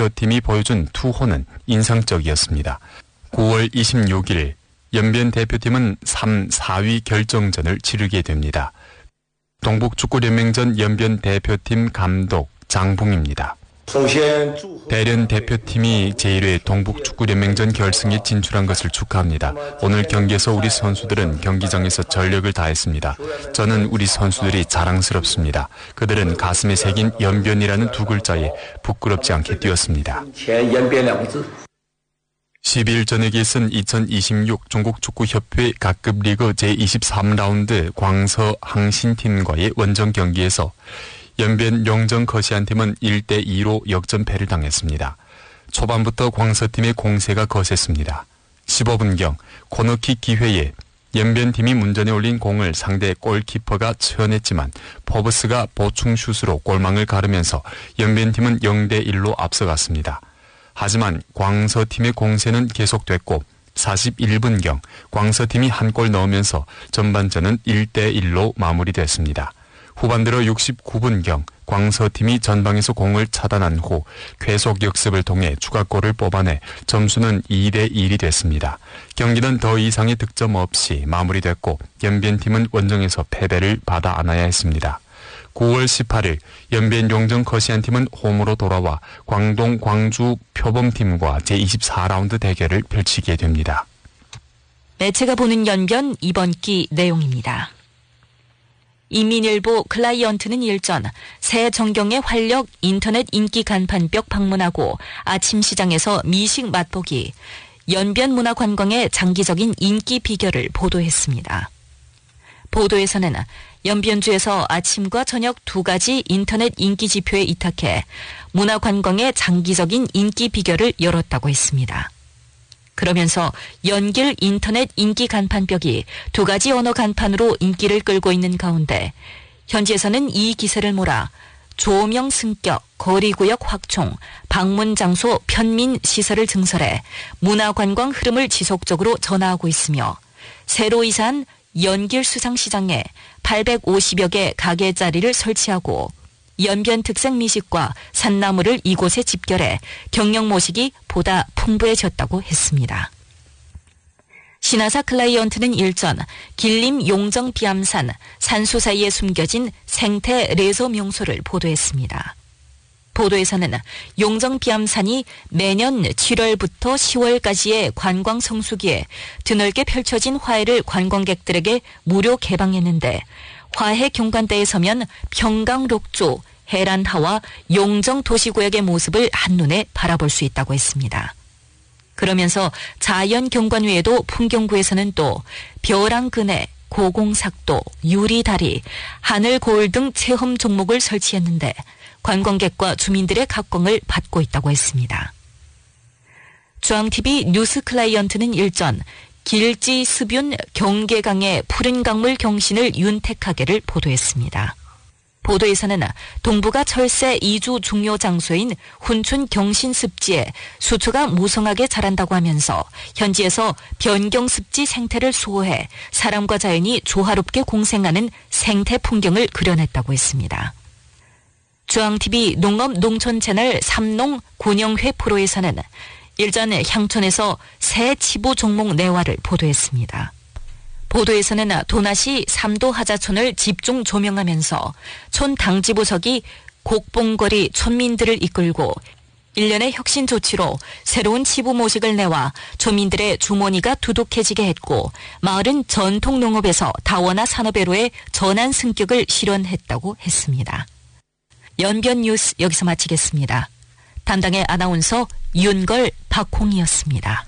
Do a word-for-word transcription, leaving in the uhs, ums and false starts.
대표팀이 보여준 투혼은 인상적이었습니다. 구월 이십육일 연변 대표팀은 삼, 사위 결정전을 치르게 됩니다. 동북축구연맹전 연변 대표팀 감독 장붕입니다. 대련 대표팀이 제일 회 동북축구연맹전 결승에 진출한 것을 축하합니다. 오늘 경기에서 우리 선수들은 경기장에서 전력을 다했습니다. 저는 우리 선수들이 자랑스럽습니다. 그들은 가슴에 새긴 연변이라는 두 글자에 부끄럽지 않게 뛰었습니다. 십이일 저녁에 있은 이천이십육 중국축구협회 각급리그 제이십삼 라운드 광서 항신팀과의 원정 경기에서 연변 용정 거시안팀은 일 대 이로 역전패를 당했습니다. 초반부터 광서팀의 공세가 거셌습니다. 십오분경 코너킥 기회에 연변팀이 문전에 올린 공을 상대 골키퍼가 쳐냈지만 포브스가 보충슛으로 골망을 가르면서 연변팀은 영 대 일로 앞서갔습니다. 하지만 광서팀의 공세는 계속됐고 사십일분경 광서팀이 한 골 넣으면서 전반전은 일 대 일로 마무리됐습니다. 후반 들어 육십구분경 광서팀이 전방에서 공을 차단한 후 계속 역습을 통해 추가골을 뽑아내 점수는 이 대 일이 됐습니다. 경기는 더 이상의 득점 없이 마무리됐고 연변팀은 원정에서 패배를 받아 안아야 했습니다. 구월 십팔일 연변 용정 거시안팀은 홈으로 돌아와 광동 광주 표범팀과 제이십사 라운드 대결을 펼치게 됩니다. 매체가 보는 연변 이번 기 내용입니다. 인민일보 클라이언트는 일전 새 정경의 활력 인터넷 인기 간판벽 방문하고 아침 시장에서 미식 맛보기, 연변 문화관광의 장기적인 인기 비결을 보도했습니다. 보도에서는 연변주에서 아침과 저녁 두 가지 인터넷 인기 지표에 이탁해 문화관광의 장기적인 인기 비결을 열었다고 했습니다. 그러면서 연길 인터넷 인기 간판벽이 두 가지 언어 간판으로 인기를 끌고 있는 가운데 현지에서는 이 기세를 몰아 조명 승격, 거리구역 확충, 방문 장소 편민 시설을 증설해 문화관광 흐름을 지속적으로 전환하고 있으며 새로 이사한 연길 수상시장에 팔백오십여 개 가게 자리를 설치하고 연변 특색 미식과 산나물을 이곳에 집결해 경영 모식이 보다 풍부해졌다고 했습니다. 신화사 클라이언트는 일전 길림 용정 비암산 산수 사이에 숨겨진 생태 레저 명소를 보도했습니다. 보도에서는 용정 비암산이 매년 칠월부터 시월까지의 관광 성수기에 드넓게 펼쳐진 화해를 관광객들에게 무료 개방했는데 화해 경관대에 서면 평강 록조, 해란하와 용정 도시구역의 모습을 한눈에 바라볼 수 있다고 했습니다. 그러면서 자연 경관 외에도 풍경구에서는 또 벼랑그네, 고공삭도, 유리다리, 하늘 거울 등 체험 종목을 설치했는데 관광객과 주민들의 각광을 받고 있다고 했습니다. 중앙티비 뉴스 클라이언트는 일전 길지 습윤 경계강의 푸른 강물 경신을 윤택하게를 보도했습니다. 보도에서는 동북아 철새 이주 중요 장소인 훈춘 경신습지에 수초가 무성하게 자란다고 하면서 현지에서 변경습지 생태를 수호해 사람과 자연이 조화롭게 공생하는 생태 풍경을 그려냈다고 했습니다. 중앙티비 농업 농촌 채널 삼농 곤영회 프로에서는 일전 향촌에서 새 치부 종목 내화를 보도했습니다. 보도에서는 도나시 삼도 하자촌을 집중 조명하면서 촌 당지부석이 곡봉거리 촌민들을 이끌고 일련의 혁신 조치로 새로운 치부 모식을 내와 주민들의 주머니가 두둑해지게 했고 마을은 전통 농업에서 다원화 산업회로의 전환 승격을 실현했다고 했습니다. 연변 뉴스 여기서 마치겠습니다. 담당의 아나운서 윤걸 박홍이었습니다.